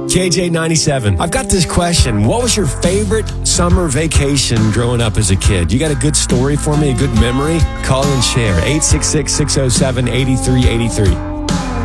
KJ97. I've got this question. What was your favorite summer vacation growing up as a kid? You got a good story for me, a good memory? Call and share. 866-607-8383.